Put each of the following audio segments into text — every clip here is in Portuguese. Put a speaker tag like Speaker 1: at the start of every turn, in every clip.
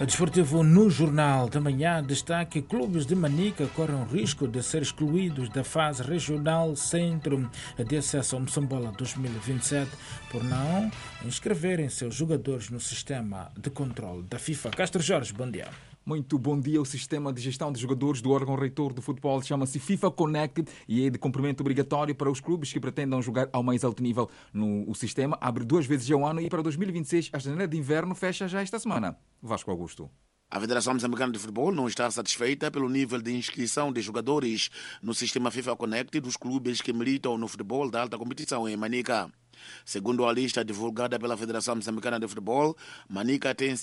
Speaker 1: Desportivo no Jornal da Manhã destaca que clubes de Manica correm o risco de ser excluídos da fase regional Centro de Acesso ao Moçambola 2027 por não inscreverem seus jogadores no sistema de controle da FIFA. Castro Jorge, bom dia.
Speaker 2: Muito bom dia. O sistema de gestão de jogadores do órgão reitor do futebol chama-se FIFA Connect e é de cumprimento obrigatório para os clubes que pretendam jogar ao mais alto nível. O sistema abre 2 vezes ao ano e para 2026 a janela de inverno fecha já esta semana. Vasco Augusto.
Speaker 3: A Federação Moçambicana de Futebol não está satisfeita pelo nível de inscrição de jogadores no sistema FIFA Connect dos clubes que militam no futebol da alta competição em Manica. Segundo a lista divulgada pela Federação Moçambicana de Futebol, Manica tem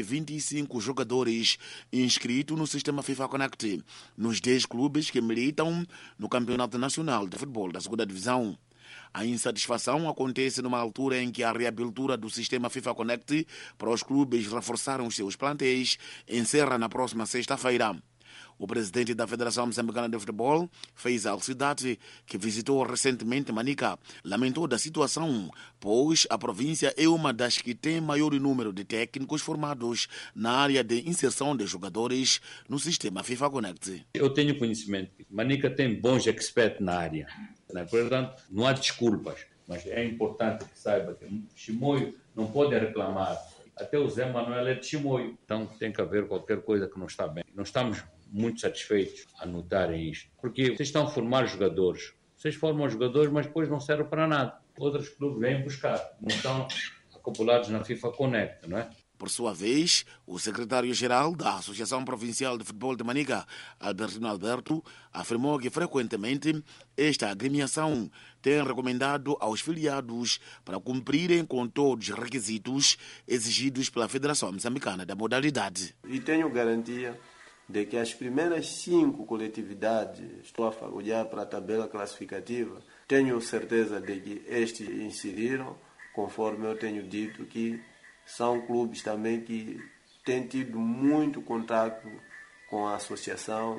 Speaker 3: 125 jogadores inscritos no sistema FIFA Connect, nos 10 clubes que militam no Campeonato Nacional de Futebol da 2ª Divisão. A insatisfação acontece numa altura em que a reabertura do sistema FIFA Connect para os clubes reforçarem os seus plantéis encerra na próxima sexta-feira. O presidente da Federação Moçambicana de Futebol, Feiza Alcidade, que visitou recentemente Manica, lamentou da situação, pois a província é uma das que tem maior número de técnicos formados na área de inserção de jogadores no sistema FIFA Connect.
Speaker 4: Eu tenho conhecimento que Manica tem bons experts na área, portanto não há desculpas, mas é importante que saiba que o Chimoio não pode reclamar. Até o Zé Manuel é de Chimoio, então tem que haver qualquer coisa que não está bem. Não estamos muito satisfeitos a notarem isto, porque vocês estão a formar jogadores, vocês formam jogadores, mas depois não servem para nada. Outros clubes vêm buscar, não estão acoplados na FIFA Connect, não é?
Speaker 3: Por sua vez, o secretário-geral da Associação Provincial de Futebol de Manica, Albertino Alberto, afirmou que frequentemente esta agremiação tem recomendado aos filiados para cumprirem com todos os requisitos exigidos pela Federação Moçambicana da modalidade.
Speaker 5: E tenho garantia de que as primeiras 5 coletividades, estou a olhar para a tabela classificativa, tenho certeza de que estes inseriram, conforme eu tenho dito, que são clubes também que têm tido muito contato com a associação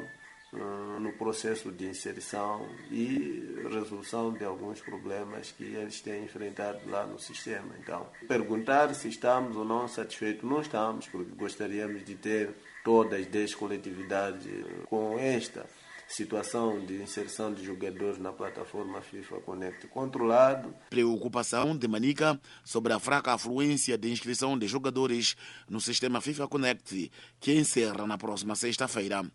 Speaker 5: no processo de inserção e resolução de alguns problemas que eles têm enfrentado lá no sistema. Então, perguntar se estamos ou não satisfeitos, não estamos, porque gostaríamos de ter todas as 10 coletividades com esta situação de inserção de jogadores na plataforma FIFA Connect controlado.
Speaker 3: Preocupação de Manica sobre a fraca afluência de inscrição de jogadores no sistema FIFA Connect, que encerra na próxima sexta-feira.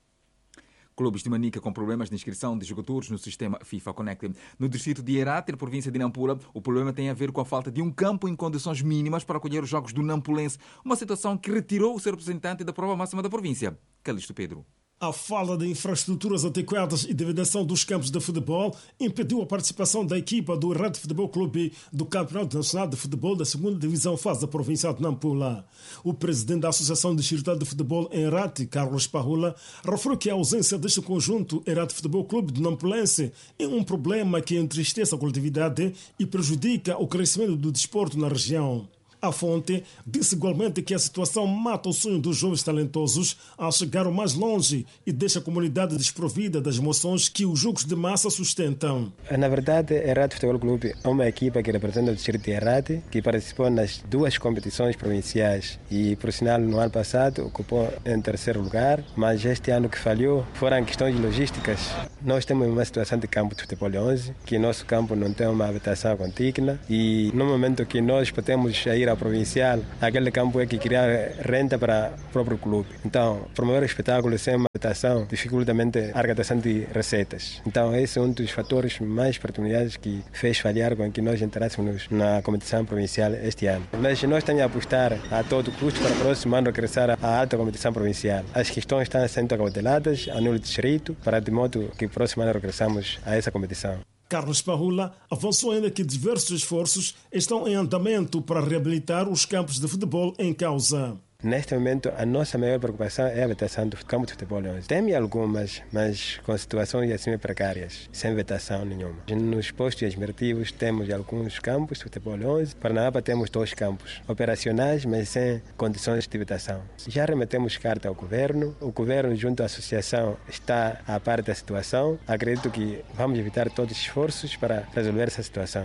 Speaker 2: Clubes de Manica com problemas de inscrição de jogadores no sistema FIFA Connect. No distrito de Herate, na província de Nampula, o problema tem a ver com a falta de um campo em condições mínimas para acolher os jogos do Nampulense, uma situação que retirou o seu representante da prova máxima da província, Calixto Pedro.
Speaker 6: A falta de infraestruturas adequadas e de vedação dos campos de futebol impediu a participação da equipa do Herate Futebol Clube do Campeonato Nacional de Futebol da 2ª Divisão Fase da província de Nampula. O presidente da Associação Distrital de Futebol em Herate, Carlos Pahula, referiu que a ausência deste conjunto Herate Futebol Clube de Nampulense é um problema que entristece a coletividade e prejudica o crescimento do desporto na região. A fonte disse igualmente que a situação mata o sonho dos jovens talentosos a chegar mais longe e deixa a comunidade desprovida das emoções que os jogos de massa sustentam.
Speaker 7: Na verdade, Herate Futebol Clube é uma equipa que representa o distrito de Herate, que participou nas 2 competições provinciais e, por sinal, no ano passado ocupou em 3º lugar, mas este ano que falhou foram questões logísticas. Nós temos uma situação de campo de futebol 11, que nosso campo não tem uma habitação contígua e no momento que nós podemos ir provincial, aquele campo é que cria renda para o próprio clube. Então, promover o espetáculo sem uma habitação dificultamente a arrecadação de receitas. Então, esse é um dos fatores mais pertinentes que fez falhar com que nós entrássemos na competição provincial este ano. Mas nós estamos a apostar a todo custo para o próximo ano regressar à alta competição provincial. As questões estão sendo acauteladas a nível distrito, para de modo que o próximo ano regressamos a essa competição.
Speaker 6: Carlos Pahula avançou ainda que diversos esforços estão em andamento para reabilitar os campos de futebol em causa.
Speaker 7: Neste momento, a nossa maior preocupação é a vetação do campo de futebol 11. Tem algumas, mas com situações assim precárias, sem vetação nenhuma. Nos postos administrativos temos alguns campos de futebol 11. Para Naapa temos 2 campos operacionais, mas sem condições de vetação. Já remetemos carta ao governo. O governo, junto à associação, está a par da situação. Acredito que vamos evitar todos os esforços para resolver essa situação.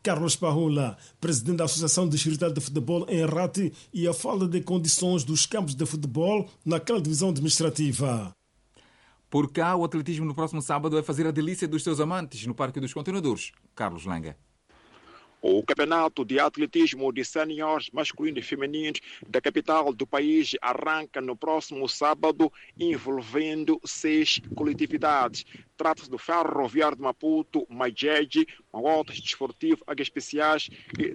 Speaker 6: Carlos Pahula, presidente da Associação Distrital de Futebol em Rati, e a falta de condições dos campos de futebol naquela divisão administrativa.
Speaker 2: Por cá, o atletismo no próximo sábado vai fazer a delícia dos seus amantes no Parque dos Contenedores. Carlos Langa.
Speaker 8: O campeonato de atletismo de seniors masculinos e femininos da capital do país arranca no próximo sábado, envolvendo 6 coletividades. Trata-se do Ferroviário de Maputo, Majeji, Motos Desportivo, Águias Especiais e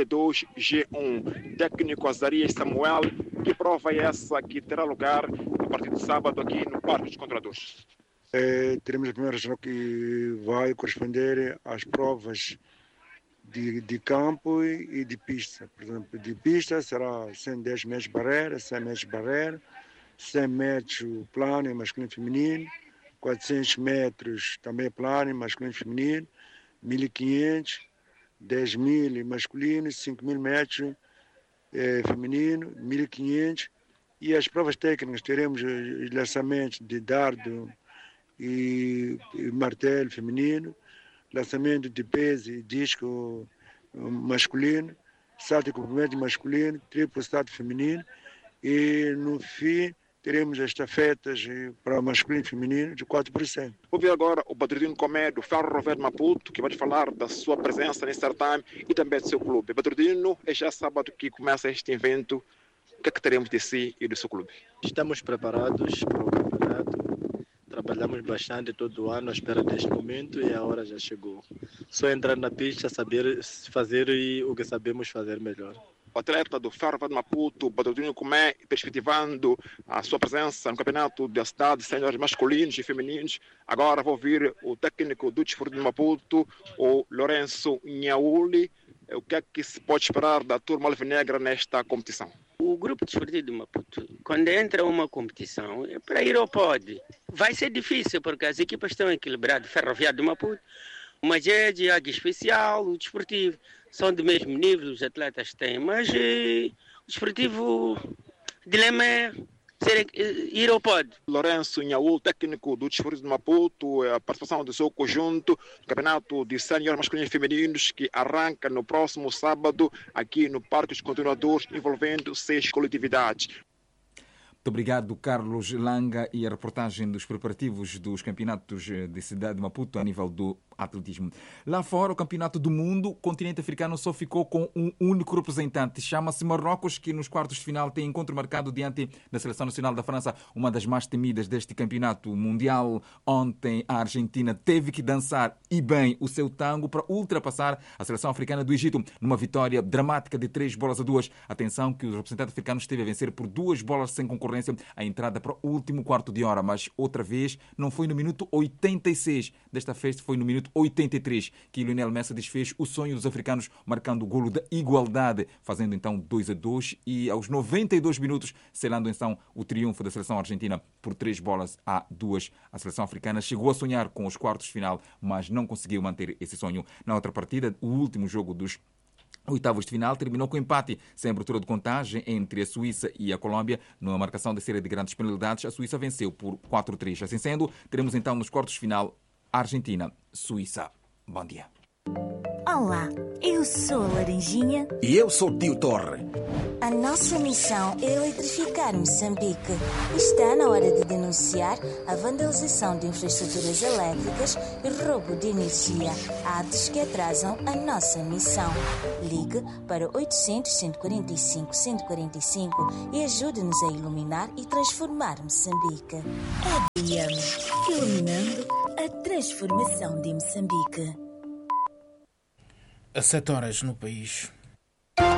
Speaker 8: 32G1. Técnico Azarias Samuel, que prova é essa que terá lugar a partir de sábado aqui no Parque dos Controladores?
Speaker 9: Teremos a primeira região que vai corresponder às provas de campo e de pista. Por exemplo, de pista será 110 metros barreira, 100 metros barreira, 100 metros plano masculino e feminino, 400 metros também plano masculino e feminino, 1.500, 10.000 masculino, 5.000 metros feminino, 1.500. E as provas técnicas teremos os lançamentos de dardo e martelo feminino, lançamento de peso e disco masculino, salto de comprimento masculino, triplo salto feminino, e no fim teremos as estafetas para masculino e feminino de 4%.
Speaker 8: Vou ver agora o Badrudino Comé do Ferroviário de Maputo, que vai falar da sua presença nesse certame e também do seu clube. Badrudino, é já sábado que começa este evento. O que é que teremos de si e do seu clube?
Speaker 10: Estamos preparados para o campeonato. Trabalhamos bastante todo ano à espera deste momento e a hora já chegou. Só entrar na pista, saber fazer o que sabemos fazer melhor.
Speaker 8: O atleta do Ferroviário de Maputo, Badrudino Comé, perspectivando a sua presença no campeonato da cidade, senhores masculinos e femininos. Agora vou ouvir o técnico do Desportivo de Maputo, o Lourenço Nhauli. O que é que se pode esperar da turma alvinegra nesta competição?
Speaker 11: O grupo desportivo de Maputo, quando entra uma competição, é para ir ao pódio. Vai ser difícil, porque as equipas estão equilibradas. Ferroviário de Maputo, o Majeji, Águia Especial, o Desportivo, são do mesmo nível, os atletas têm. Mas o Desportivo, o dilema é ir ao pódio.
Speaker 8: Lourenço Nhaul, técnico do Desportivo de Maputo, a participação do seu conjunto no campeonato de senior masculinos e femininos que arranca no próximo sábado aqui no Parque dos Continuadores, envolvendo 6 coletividades.
Speaker 2: Muito obrigado, Carlos Langa, e a reportagem dos preparativos dos campeonatos de cidade de Maputo a nível do atletismo. Lá fora, o campeonato do mundo, o continente africano só ficou com um único representante. Chama-se Marrocos, que nos quartos de final tem encontro marcado diante da Seleção Nacional da França, uma das mais temidas deste campeonato mundial. Ontem, a Argentina teve que dançar e bem o seu tango para ultrapassar a Seleção Africana do Egito numa vitória dramática de 3-2. Atenção que o representante africano esteve a vencer por 2 bolas sem concorrência a entrada para o último quarto de hora, mas outra vez não foi no minuto 86. Desta vez foi no minuto 83 que Lionel Messi desfez o sonho dos africanos, marcando o golo da igualdade, fazendo então 2-2 e aos 92 minutos selando então o triunfo da seleção argentina por 3-2. A seleção africana chegou a sonhar com os quartos de final, mas não conseguiu manter esse sonho. Na outra partida, o último jogo dos oitavos de final terminou com empate, sem abertura de contagem entre a Suíça e a Colômbia. Numa marcação de série de grandes penalidades, a Suíça venceu por 4-3. Assim sendo, teremos então nos quartos de final Argentina-Suíça. Bom dia.
Speaker 12: Olá, eu sou a Laranjinha.
Speaker 13: E eu sou o Tio Torre.
Speaker 12: A nossa missão é eletrificar Moçambique. Está na hora de denunciar a vandalização de infraestruturas elétricas e roubo de energia, atos que atrasam a nossa missão. Ligue para 800-145-145 e ajude-nos a iluminar e transformar Moçambique. EDM, iluminando a transformação de Moçambique.
Speaker 1: A 7 horas no país.